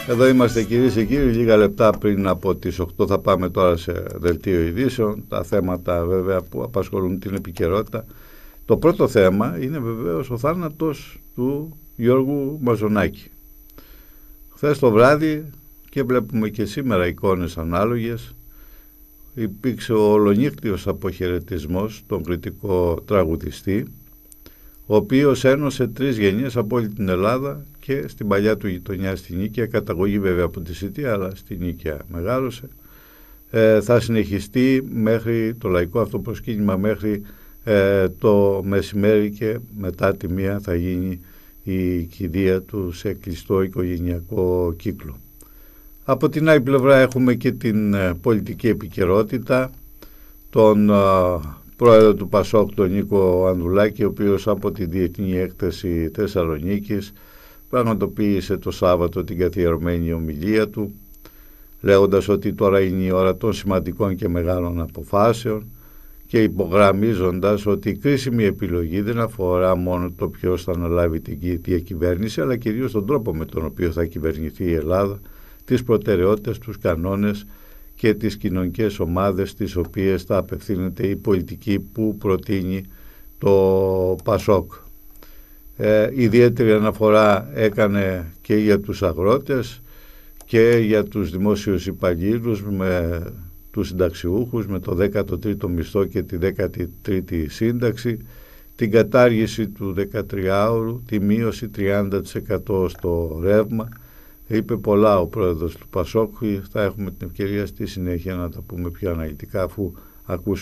Εδώ είμαστε κυρίες και κύριοι, λίγα λεπτά πριν από τις 8 θα πάμε τώρα σε δελτίο ειδήσεων, τα θέματα βέβαια που απασχολούν την επικαιρότητα. Το πρώτο θέμα είναι βεβαίως ο θάνατος του Γιώργου Μαζονάκη. Χθες το βράδυ, και βλέπουμε και σήμερα εικόνες ανάλογες, υπήρξε ο ολονύχτιος αποχαιρετισμός τον κριτικό τραγουδιστή, ο οποίος ένωσε 3 γενιές από όλη την Ελλάδα και στην παλιά του γειτονιά στη Νίκαια, καταγωγή βέβαια από τη Σιτία, αλλά στη Νίκαια μεγάλωσε. Θα συνεχιστεί μέχρι το λαϊκό αυτό προσκύνημα μέχρι το μεσημέρι, και μετά τη 1 θα γίνει η κηδεία του σε κλειστό οικογενειακό κύκλο. Από την άλλη πλευρά έχουμε και την πολιτική επικαιρότητα, τον πρόεδρο του Πασόκ, τον Νίκο Ανδρουλάκη, ο οποίος από τη Διεθνή Έκθεση Θεσσαλονίκης πραγματοποίησε το Σάββατο την καθιερωμένη ομιλία του, λέγοντας ότι τώρα είναι η ώρα των σημαντικών και μεγάλων αποφάσεων και υπογραμμίζοντας ότι η κρίσιμη επιλογή δεν αφορά μόνο το ποιος θα αναλάβει την διακυβέρνηση, αλλά κυρίως τον τρόπο με τον οποίο θα κυβερνηθεί η Ελλάδα, τις προτεραιότητες, τους κανόνες και τις κοινωνικές ομάδες τις οποίες θα απευθύνεται η πολιτική που προτείνει το Πασόκ. Ιδιαίτερη αναφορά έκανε και για τους αγρότες και για τους δημόσιους υπαλλήλους, με τους συνταξιούχους με το 13ο μισθό και τη 13η σύνταξη, την κατάργηση του 13ωρου, τη μείωση 30% στο ρεύμα. Είπε πολλά ο πρόεδρος του Πασόκ, θα έχουμε την ευκαιρία στη συνέχεια να τα πούμε πιο αναλυτικά αφού ακούσουμε